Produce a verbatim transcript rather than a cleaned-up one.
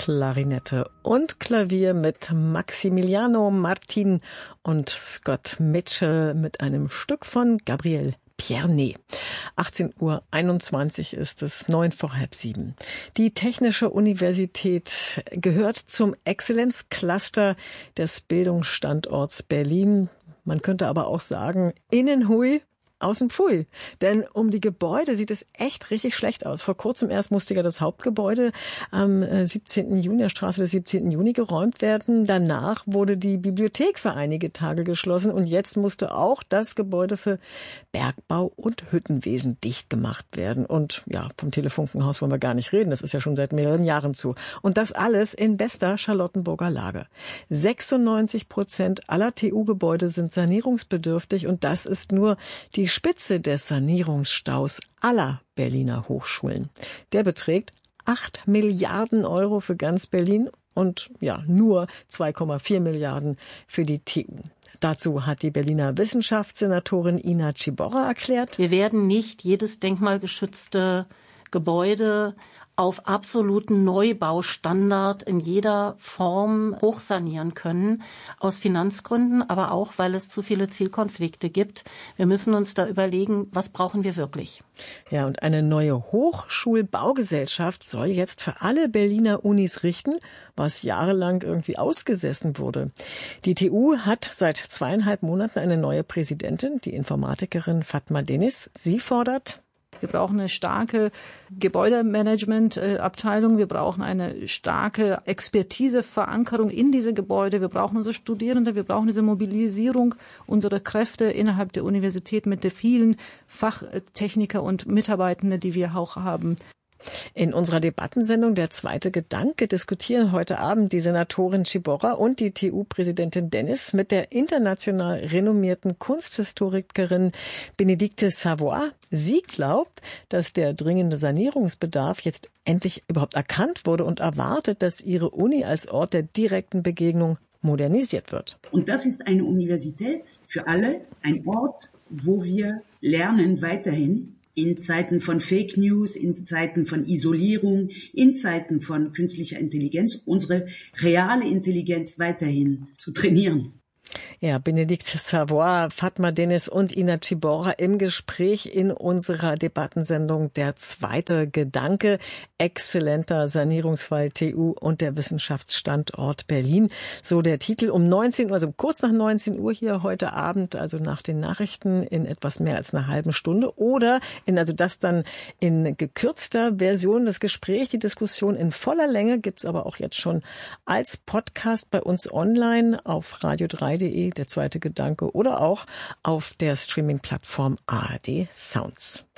Klarinette und Klavier mit Maximiliano Martin und Scott Mitchell mit einem Stück von Gabriel Pierné. achtzehn Uhr einundzwanzig ist es, neun vor halb sieben. Die Technische Universität gehört zum Exzellenzcluster des Bildungsstandorts Berlin. Man könnte aber auch sagen, innen hui, außen pfui. Denn um die Gebäude sieht es echt richtig schlecht aus. Vor kurzem erst musste ja das Hauptgebäude am siebzehnten Juni, der Straße des siebzehnten Juni, geräumt werden. Danach wurde die Bibliothek für einige Tage geschlossen und jetzt musste auch das Gebäude für Bergbau und Hüttenwesen dicht gemacht werden. Und ja, vom Telefunkenhaus wollen wir gar nicht reden. Das ist ja schon seit mehreren Jahren zu. Und das alles in bester Charlottenburger Lage. sechsundneunzig Prozent aller T U-Gebäude sind sanierungsbedürftig und das ist nur die Spitze des Sanierungsstaus aller Berliner Hochschulen. Der beträgt acht Milliarden Euro für ganz Berlin und ja, nur zwei Komma vier Milliarden für die T U. Dazu hat die Berliner Wissenschaftssenatorin Ina Ciborra erklärt: Wir werden nicht jedes denkmalgeschützte Gebäude auf absoluten Neubaustandard in jeder Form hochsanieren können, aus Finanzgründen, aber auch, weil es zu viele Zielkonflikte gibt. Wir müssen uns da überlegen, was brauchen wir wirklich? Ja, und eine neue Hochschulbaugesellschaft soll jetzt für alle Berliner Unis richten, was jahrelang irgendwie ausgesessen wurde. Die T U hat seit zweieinhalb Monaten eine neue Präsidentin, die Informatikerin Fatma Deniz. Sie fordert: Wir brauchen eine starke Gebäudemanagement-Abteilung. Wir brauchen eine starke Expertiseverankerung in diese Gebäude. Wir brauchen unsere Studierende. Wir brauchen diese Mobilisierung unserer Kräfte innerhalb der Universität mit den vielen Fachtechniker und Mitarbeitenden, die wir auch haben. In unserer Debattensendung Der zweite Gedanke diskutieren heute Abend die Senatorin Ciborra und die T U-Präsidentin Deniz mit der international renommierten Kunsthistorikerin Bénédicte Savoy. Sie glaubt, dass der dringende Sanierungsbedarf jetzt endlich überhaupt erkannt wurde und erwartet, dass ihre Uni als Ort der direkten Begegnung modernisiert wird. Und das ist eine Universität für alle, ein Ort, wo wir lernen weiterhin, in Zeiten von Fake News, in Zeiten von Isolierung, in Zeiten von künstlicher Intelligenz, unsere reale Intelligenz weiterhin zu trainieren. Ja, Bénédicte Savoy, Fatma Deniz und Ina Ciborra im Gespräch in unserer Debattensendung Der zweite Gedanke. Exzellenter Sanierungsfall T U und der Wissenschaftsstandort Berlin. So der Titel um neunzehn Uhr, also kurz nach neunzehn Uhr hier heute Abend, also nach den Nachrichten in etwas mehr als einer halben Stunde. Oder in, also das dann in gekürzter Version, das Gespräch, die Diskussion in voller Länge gibt's aber auch jetzt schon als Podcast bei uns online auf radio drei punkt de, der zweite Gedanke, oder auch auf der Streaming-Plattform A R D Sounds.